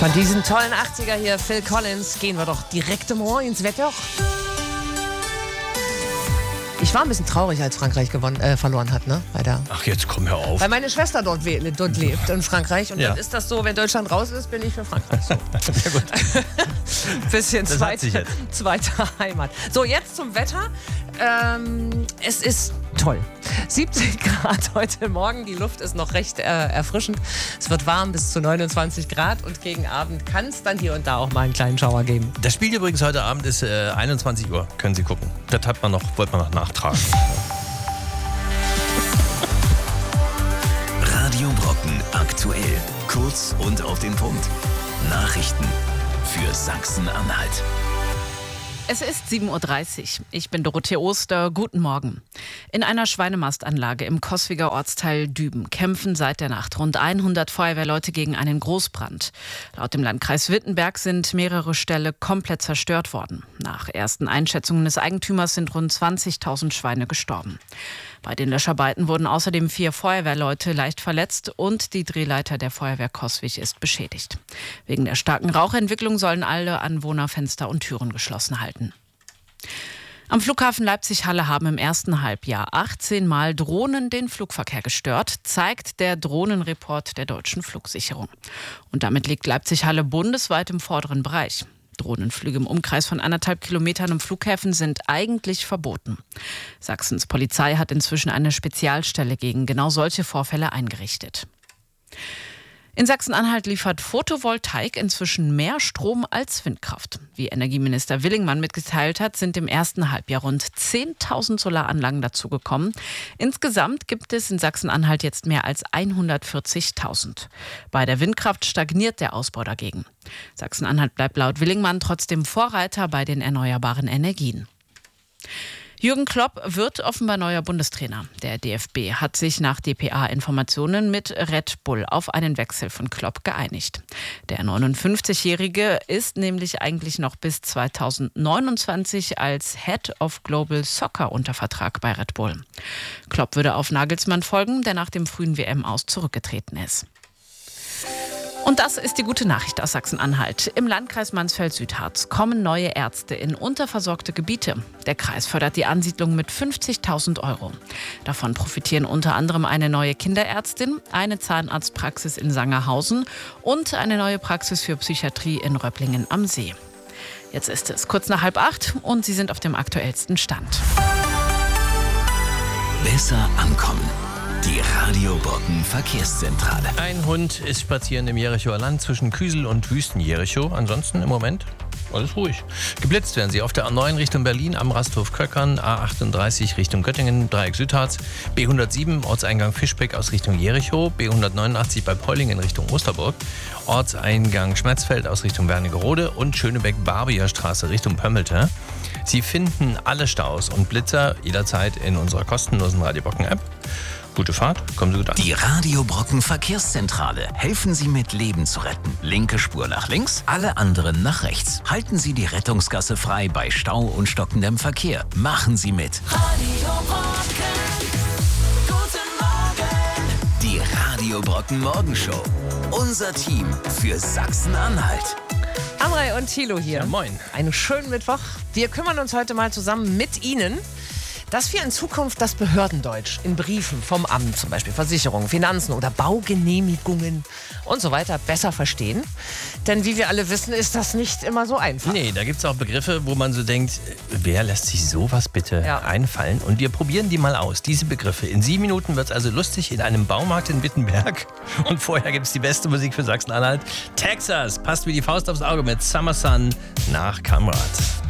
Von diesem tollen 80er hier, Phil Collins, gehen wir doch direkt mal ins Wetter. Ich war ein bisschen traurig, als Frankreich verloren hat, ne? Ach, jetzt komm, hör auf. Weil meine Schwester dort lebt in Frankreich. Und dann ist das so, wenn Deutschland raus ist, bin ich für Frankreich. So. Sehr gut. Bisschen zweite Heimat. So, jetzt zum Wetter. Es ist toll. 17 Grad heute Morgen. Die Luft ist noch recht erfrischend. Es wird warm bis zu 29 Grad. Und gegen Abend kann es dann hier und da auch mal einen kleinen Schauer geben. Das Spiel übrigens heute Abend ist 21 Uhr. Können Sie gucken. Das wollte man noch nachtragen. Radio Brocken aktuell. Kurz und auf den Punkt. Nachrichten für Sachsen-Anhalt. Es ist 7.30 Uhr. Ich bin Dorothee Oster. Guten Morgen. In einer Schweinemastanlage im Coswiger Ortsteil Düben kämpfen seit der Nacht rund 100 Feuerwehrleute gegen einen Großbrand. Laut dem Landkreis Wittenberg sind mehrere Ställe komplett zerstört worden. Nach ersten Einschätzungen des Eigentümers sind rund 20.000 Schweine gestorben. Bei den Löscharbeiten wurden außerdem 4 Feuerwehrleute leicht verletzt und die Drehleiter der Feuerwehr Coswig ist beschädigt. Wegen der starken Rauchentwicklung sollen alle Anwohner Fenster und Türen geschlossen halten. Am Flughafen Leipzig-Halle haben im ersten Halbjahr 18 Mal Drohnen den Flugverkehr gestört, zeigt der Drohnenreport der Deutschen Flugsicherung. Und damit liegt Leipzig-Halle bundesweit im vorderen Bereich. Drohnenflüge im Umkreis von 1,5 Kilometern um Flughäfen sind eigentlich verboten. Sachsens Polizei hat inzwischen eine Spezialstelle gegen genau solche Vorfälle eingerichtet. In Sachsen-Anhalt liefert Photovoltaik inzwischen mehr Strom als Windkraft. Wie Energieminister Willingmann mitgeteilt hat, sind im ersten Halbjahr rund 10.000 Solaranlagen dazugekommen. Insgesamt gibt es in Sachsen-Anhalt jetzt mehr als 140.000. Bei der Windkraft stagniert der Ausbau dagegen. Sachsen-Anhalt bleibt laut Willingmann trotzdem Vorreiter bei den erneuerbaren Energien. Jürgen Klopp wird offenbar neuer Bundestrainer. Der DFB hat sich nach dpa-Informationen mit Red Bull auf einen Wechsel von Klopp geeinigt. Der 59-Jährige ist nämlich eigentlich noch bis 2029 als Head of Global Soccer unter Vertrag bei Red Bull. Klopp würde auf Nagelsmann folgen, der nach dem frühen WM-Aus zurückgetreten ist. Und das ist die gute Nachricht aus Sachsen-Anhalt. Im Landkreis Mansfeld-Südharz kommen neue Ärzte in unterversorgte Gebiete. Der Kreis fördert die Ansiedlung mit 50.000 €. Davon profitieren unter anderem eine neue Kinderärztin, eine Zahnarztpraxis in Sangerhausen und eine neue Praxis für Psychiatrie in Röpplingen am See. Jetzt ist es kurz nach 7:30 und Sie sind auf dem aktuellsten Stand. Besser ankommen. Die Radio Brocken Verkehrszentrale. Ein Hund ist spazieren im Jerichoer Land zwischen Küsel und Wüsten-Jericho. Ansonsten im Moment alles ruhig. Geblitzt werden sie auf der A9 Richtung Berlin am Rasthof Köckern, A38 Richtung Göttingen, Dreieck Südharz, B107 Ortseingang Fischbeck aus Richtung Jericho, B189 bei Peulingen Richtung Osterburg, Ortseingang Schmerzfeld aus Richtung Wernigerode und Schönebeck-Barbierstraße Richtung Pömmelte. Sie finden alle Staus und Blitzer jederzeit in unserer kostenlosen Radio Brocken App. Gute Fahrt, kommen Sie gut an. Die Radio Brocken Verkehrszentrale. Helfen Sie mit, Leben zu retten. Linke Spur nach links, alle anderen nach rechts. Halten Sie die Rettungsgasse frei bei Stau und stockendem Verkehr. Machen Sie mit. Radio Brocken, guten Morgen. Die Radio Brocken Morgenshow. Unser Team für Sachsen-Anhalt. Amrei und Thilo hier. Ja, moin. Einen schönen Mittwoch. Wir kümmern uns heute mal zusammen mit Ihnen, dass wir in Zukunft das Behördendeutsch in Briefen vom Amt, zum Beispiel Versicherungen, Finanzen oder Baugenehmigungen und so weiter, besser verstehen. Denn wie wir alle wissen, ist das nicht immer so einfach. Nee, da gibt es auch Begriffe, wo man so denkt, wer lässt sich sowas bitte einfallen? Und wir probieren die mal aus, diese Begriffe. In 7 Minuten wird es also lustig in einem Baumarkt in Wittenberg. Und vorher gibt es die beste Musik für Sachsen-Anhalt. Texas passt wie die Faust aufs Auge mit Summer Sun nach Kamrat.